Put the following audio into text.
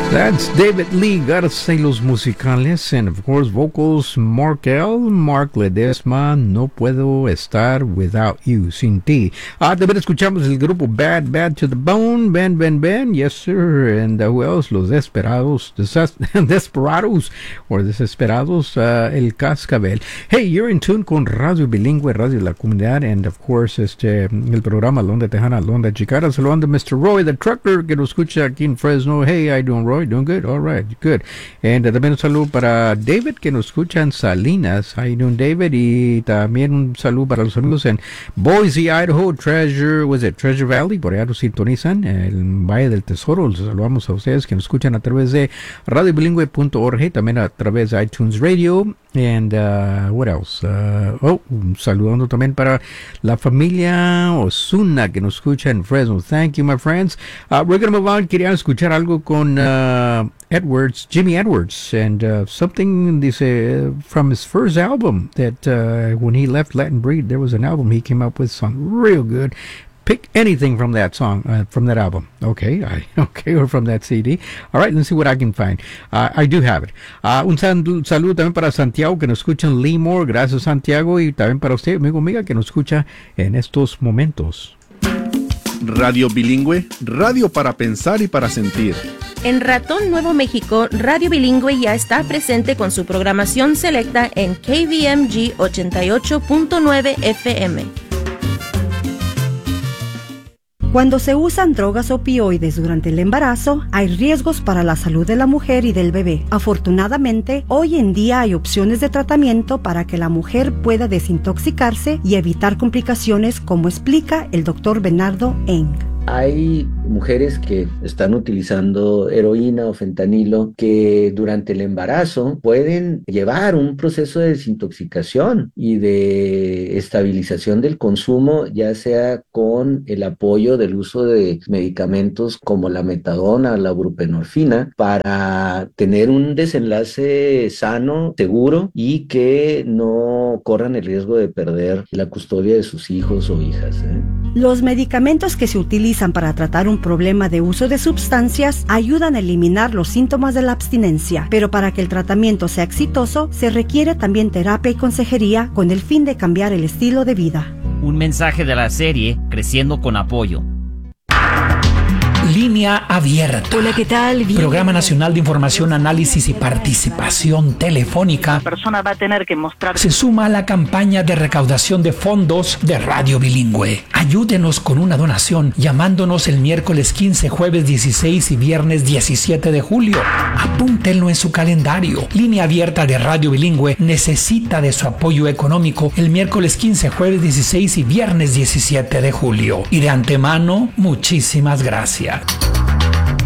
That's David Lee Garza y los musicales, and of course vocals Mark Ledesma, No Puedo Estar Without You, Sin Ti. También escuchamos el grupo Bad to the Bone, Ben, yes sir, and who else? Los Desperados, El Cascabel. Hey, you're in tune con Radio Bilingüe, Radio de la Comunidad, and of course el programa Londa Tejana, Londa Chicana. Saludando a Mr. Roy, the trucker, que nos escucha aquí en Fresno. Hey, how you doing, Roy? Doing good? All right, good. And también un saludo para David, que nos escucha en Salinas. How you doing, David? Y también un saludo para los amigos en Boise, Idaho, Treasure Valley, por allá nos sintonizan, el Valle del Tesoro. Los saludamos a ustedes que nos escuchan a través de radiobilingüe.org, también a través de iTunes Radio. And what else? Saludando también para la familia Osuna que nos escucha en Fresno. Thank you, my friends. We're going to move on. Quería escuchar algo con Jimmy Edwards, and something from his first album that when he left Latin Breed, there was an album he came up with, song real good. Pick anything from that song, from that album. Okay, or from that CD. All right, let's see what I can find. I do have it. Un saludo también para Santiago, que nos escucha en Lemoore. Gracias, Santiago. Y también para usted, amiga, que nos escucha en estos momentos. Radio Bilingüe, radio para pensar y para sentir. En Ratón Nuevo México, Radio Bilingüe ya está presente con su programación selecta en KVMG 88.9 FM. Cuando se usan drogas opioides durante el embarazo, hay riesgos para la salud de la mujer y del bebé. Afortunadamente, hoy en día hay opciones de tratamiento para que la mujer pueda desintoxicarse y evitar complicaciones, como explica el Dr. Bernardo Eng. Hay mujeres que están utilizando heroína o fentanilo que durante el embarazo pueden llevar un proceso de desintoxicación y de estabilización del consumo, ya sea con el apoyo del uso de medicamentos como la metadona, la buprenorfina, para tener un desenlace sano, seguro y que no corran el riesgo de perder la custodia de sus hijos o hijas. Los medicamentos que se utilizan para tratar un problema de uso de sustancias ayudan a eliminar los síntomas de la abstinencia, pero para que el tratamiento sea exitoso, se requiere también terapia y consejería con el fin de cambiar el estilo de vida. Un mensaje de la serie Creciendo con Apoyo. Línea Abierta. Hola, ¿qué tal? Programa Nacional de Información, Análisis y Participación Telefónica. La persona va a tener que mostrar. Se suma a la campaña de recaudación de fondos de Radio Bilingüe. Ayúdenos con una donación llamándonos el miércoles 15, jueves 16 y viernes 17 de julio. Apúntenlo en su calendario. Línea Abierta de Radio Bilingüe necesita de su apoyo económico el miércoles 15, jueves 16 y viernes 17 de julio. Y de antemano, muchísimas gracias.